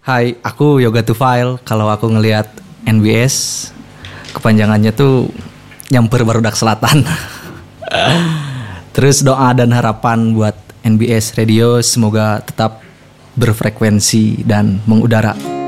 Hai, aku Yoga Tufail. Kalau aku ngelihat NBS, kepanjangannya tuh Nyamper Barudak Selatan. Terus doa dan harapan buat NBS Radio semoga tetap berfrekuensi dan mengudara.